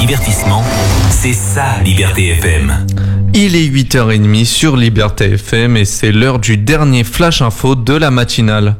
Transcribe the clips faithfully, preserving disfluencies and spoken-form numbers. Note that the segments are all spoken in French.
divertissement, c'est ça Liberté F M. Il est huit heures trente sur Liberté F M et c'est l'heure du dernier flash info de la matinale.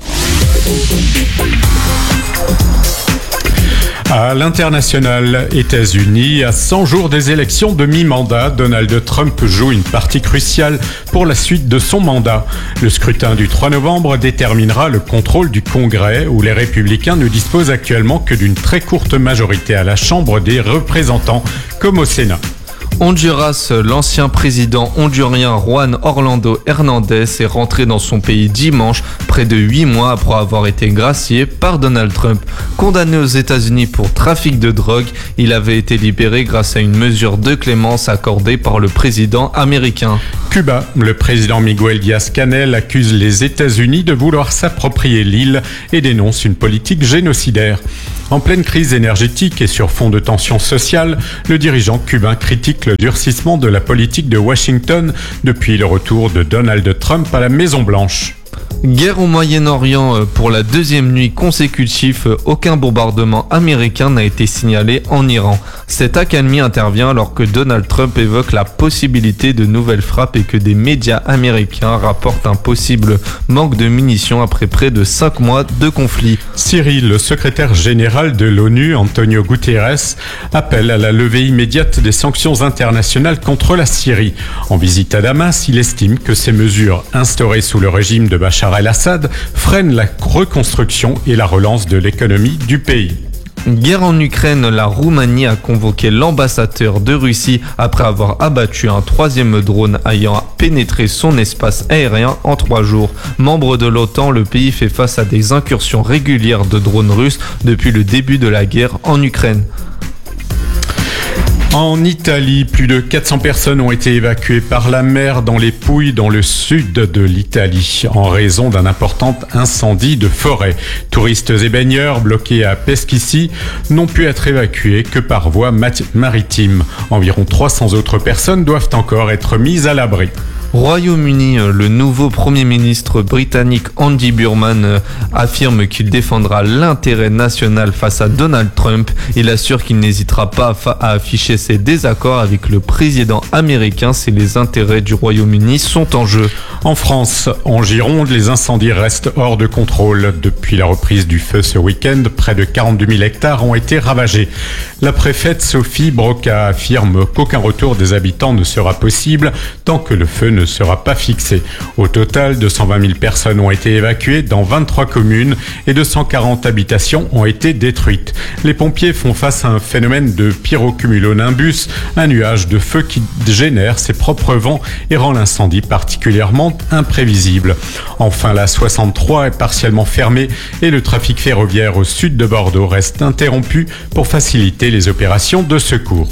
À l'international, États-Unis, à cent jours des élections de mi-mandat, Donald Trump joue une partie cruciale pour la suite de son mandat. Le scrutin du trois novembre déterminera le contrôle du Congrès, où les républicains ne disposent actuellement que d'une très courte majorité à la Chambre des représentants, comme au Sénat. Honduras, l'ancien président hondurien Juan Orlando Hernández est rentré dans son pays dimanche, près de huit mois après avoir été gracié par Donald Trump. Condamné aux États-Unis pour trafic de drogue, il avait été libéré grâce à une mesure de clémence accordée par le président américain. Cuba, le président Miguel Díaz-Canel accuse les États-Unis de vouloir s'approprier l'île et dénonce une politique génocidaire. En pleine crise énergétique et sur fond de tensions sociales, le dirigeant cubain critique le durcissement de la politique de Washington depuis le retour de Donald Trump à la Maison-Blanche. Guerre au Moyen-Orient. Pour la deuxième nuit consécutive, aucun bombardement américain n'a été signalé en Iran. Cette accalmie intervient alors que Donald Trump évoque la possibilité de nouvelles frappes et que des médias américains rapportent un possible manque de munitions après près de cinq mois de conflit. Syrie, le secrétaire général de l'ONU, Antonio Guterres, appelle à la levée immédiate des sanctions internationales contre la Syrie. En visite à Damas, il estime que ces mesures instaurées sous le régime de Bachar el-Assad freine la reconstruction et la relance de l'économie du pays. Guerre en Ukraine, la Roumanie a convoqué l'ambassadeur de Russie après avoir abattu un troisième drone ayant pénétré son espace aérien en trois jours. Membre de l'OTAN, le pays fait face à des incursions régulières de drones russes depuis le début de la guerre en Ukraine. En Italie, plus de quatre cents personnes ont été évacuées par la mer dans les Pouilles, dans le sud de l'Italie, en raison d'un important incendie de forêt. Touristes et baigneurs bloqués à Peschici n'ont pu être évacués que par voie mat- maritime. Environ trois cents autres personnes doivent encore être mises à l'abri. Royaume-Uni, le nouveau Premier ministre britannique Andy Burnham affirme qu'il défendra l'intérêt national face à Donald Trump. Il assure qu'il n'hésitera pas à afficher ses désaccords avec le président américain si les intérêts du Royaume-Uni sont en jeu. En France, en Gironde, les incendies restent hors de contrôle. Depuis la reprise du feu ce week-end, près de quarante-deux mille hectares ont été ravagés. La préfète Sophie Broca affirme qu'aucun retour des habitants ne sera possible tant que le feu ne sera pas fixé. Au total, deux cent vingt mille personnes ont été évacuées dans vingt-trois communes et deux cent quarante habitations ont été détruites. Les pompiers font face à un phénomène de pyrocumulonimbus, un nuage de feu qui génère ses propres vents et rend l'incendie particulièrement imprévisible. Enfin, la soixante-trois est partiellement fermée et le trafic ferroviaire au sud de Bordeaux reste interrompu pour faciliter les opérations de secours.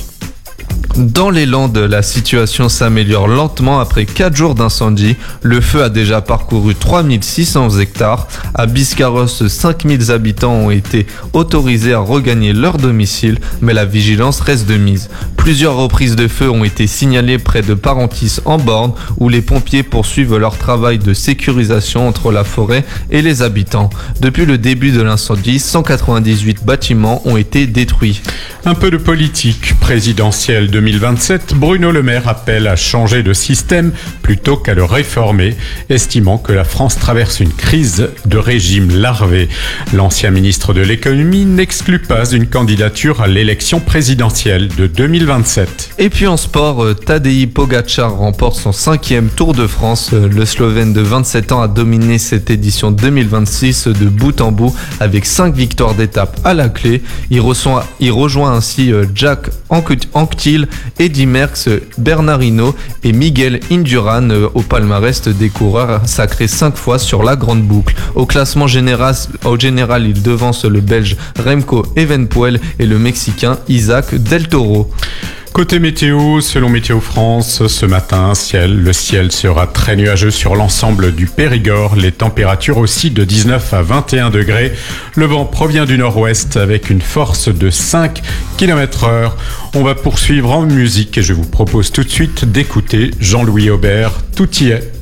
Dans les Landes, la situation s'améliore lentement après quatre jours d'incendie. Le feu a déjà parcouru trois mille six cents hectares. À Biscarrosse, cinq mille habitants ont été autorisés à regagner leur domicile, mais la vigilance reste de mise. Plusieurs reprises de feu ont été signalées près de Parentis en Borne, où les pompiers poursuivent leur travail de sécurisation entre la forêt et les habitants. Depuis le début de l'incendie, cent quatre-vingt-dix-huit bâtiments ont été détruits. Un peu de politique présidentielle deux mille vingt-sept, Bruno Le Maire appelle à changer de système plutôt qu'à le réformer, estimant que la France traverse une crise de régime larvé. L'ancien ministre de l'économie n'exclut pas une candidature à l'élection présidentielle de deux mille vingt-sept. Et puis en sport, Tadej Pogačar remporte son cinquième Tour de France. Le Slovène de vingt-sept ans a dominé cette édition deux mille vingt-six de bout en bout avec cinq victoires d'étape à la clé. Il, reçoit, il rejoint ainsi Jack Anquetil, Eddy Merckx, Bernard Hinault et Miguel Indurain au palmarès des coureurs sacrés cinq fois sur la grande boucle. Au classement général, au général, il devance le Belge Remco Evenepoel et le Mexicain Isaac Del Toro. Côté météo, selon Météo France, ce matin, ciel, le ciel sera très nuageux sur l'ensemble du Périgord. Les températures aussi de dix-neuf à vingt et un degrés. Le vent provient du nord-ouest avec une force de cinq kilomètres heure. On va poursuivre en musique et je vous propose tout de suite d'écouter Jean-Louis Aubert. Tout y est.